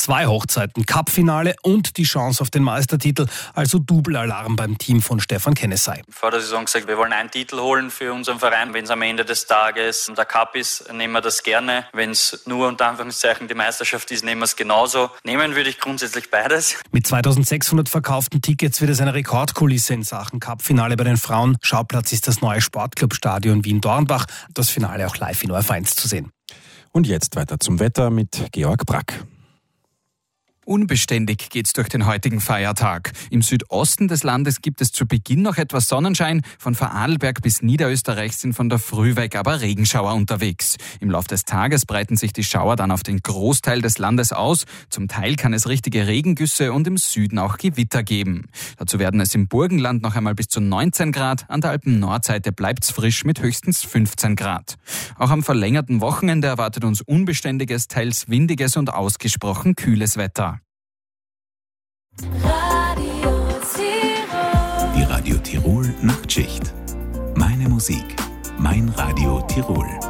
2 Hochzeiten, Cup-Finale und die Chance auf den Meistertitel, also Double-Alarm beim Team von Stefan Kennesey. Vor der Saison gesagt, wir wollen einen Titel holen für unseren Verein. Wenn es am Ende des Tages der Cup ist, nehmen wir das gerne. Wenn es nur unter Anführungszeichen die Meisterschaft ist, nehmen wir es genauso. Nehmen würde ich grundsätzlich beides. Mit 2600 verkauften Tickets wird es eine Rekordkulisse in Sachen Cup-Finale bei den Frauen. Schauplatz ist das neue Sportclubstadion Wien-Dornbach. Das Finale auch live in ORF1 zu sehen. Und jetzt weiter zum Wetter mit Georg Brack. Unbeständig geht's durch den heutigen Feiertag. Im Südosten des Landes gibt es zu Beginn noch etwas Sonnenschein. Von Vorarlberg bis Niederösterreich sind von der Früh weg aber Regenschauer unterwegs. Im Laufe des Tages breiten sich die Schauer dann auf den Großteil des Landes aus. Zum Teil kann es richtige Regengüsse und im Süden auch Gewitter geben. Dazu werden es im Burgenland noch einmal bis zu 19 Grad. An der Alpen-Nordseite bleibt's frisch mit höchstens 15 Grad. Auch am verlängerten Wochenende erwartet uns unbeständiges, teils windiges und ausgesprochen kühles Wetter. Die Radio Tirol Nachtschicht. Meine Musik, mein Radio Tirol.